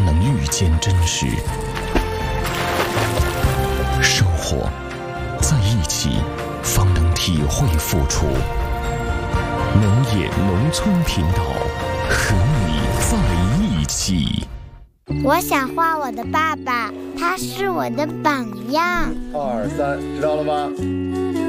能遇见真实。生活在一起，方能体会付出。农业农村频道，和你在一起。 我想画我的爸爸，他是我的榜样。 2、3，知道了吗？